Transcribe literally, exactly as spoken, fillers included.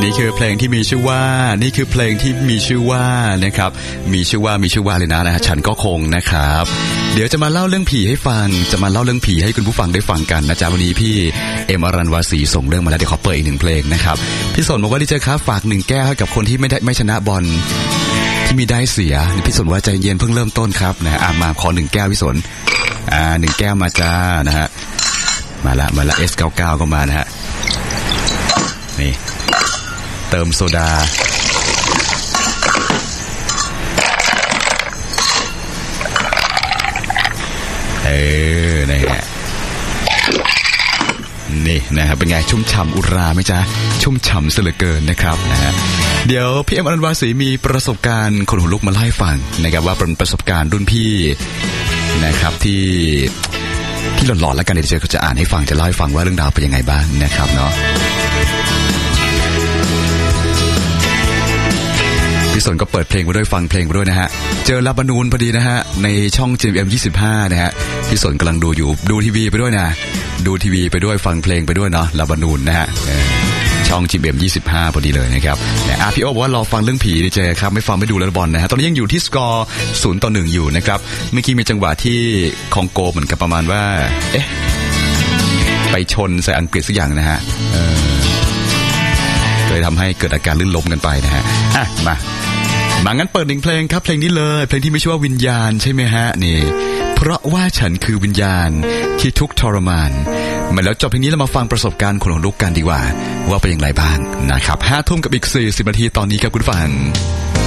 นี่คือเพลงที่มีชื่อว่านี่คือเพลงที่มีชื่อว่านะครับมีชื่อว่ามีชื่อว่าเลยนะนะฉันก็คงนะครับเดี๋ยวจะมาเล่าเรื่องผีให้ฟังจะมาเล่าเรื่องผีให้คุณผู้ฟังได้ฟังกันนะจ๊ะวันนี้พี่เอ็มอรัญวาสีส่งเรื่องมาแล้วเดี๋ยวขอเปิดอีกหนึ่งเพลงนะครับพี่สนบอกว่าดีเจครับฝากหนึ่งแก้วให้กับคนที่ไม่ได้ไม่ชนะบอลที่มีได้เสียพี่สนว่าใจเย็นเพิ่งเริ่มต้นครับนะอ่ะมาขอหนึ่งแก้วพี่สนอ่าหนึ่งแก้วมาจ้านะฮะมาละมาละ เอส เก้าสิบเก้า ก็มานะฮะนี่เติมโซดาเออนะฮะนี่นะครับเป็นไงชุ่มฉ่ำอุราไหมจ๊ะชุ่มฉ่ำเสียเหลือเกินนะครับนะฮะเดี๋ยวพี่เอ็มอรัญวาสีมีประสบการณ์คนหัวลุกมาเล่าให้ฟังนะครับว่าเป็นประสบการณ์รุ่นพี่นะครับที่ที่หลอนๆแล้วกันเดี๋ยวจะจะอ่านให้ฟังจะเล่าให้ฟังว่าเรื่องราวเป็นยังไงบ้างนะครับเนาะพี่สนก็เปิดเพลงมาด้วยฟังเพลงมาด้วยนะฮะเจอลาบานูนพอดีนะฮะในช่อง จี เอ็ม ยี่สิบห้านะฮะพี่สนกำลังดูอยู่ดูทีวีไปด้วยนะดูทีวีไปด้วยฟังเพลงไปด้วยเนาะลาบานูนนะฮะช่อง จี เอ็ม ยี่สิบห้าพอดีเลยนะครับแต่อาพี่โอบอกว่ารอฟังเรื่องผีดีเจครับไม่ฟังไม่ดูแล้วบอลนะฮะตอนนี้ยังอยู่ที่สกอร์ศูนย์ต่อหนึ่งอยู่นะครับเมื่อกี้มีจังหวะที่คองโกเหมือนกับประมาณว่าเอ๊ะไปชนใส่อังกฤษสักอย่างนะฮะเออเลยทำให้เกิดอาการลื่นล้มกันไปนะฮะอ่ะมามางั้นเปิดหนึ่งเพลงครับเพลงนี้เลยเพลงที่มีชื่อว่าวิญญาณใช่ไหมฮะนี่เพราะว่าฉันคือวิญญาณที่ทุกข์ทรมานมาแล้วจบเพลงนี้เรามาฟังประสบการณ์คนหัวลุกกันดีกว่าว่าเป็นอย่างไรบ้างนะครับห้าทุ่มกับอีกสี่สิบนาทีตอนนี้ครับคุณฟัง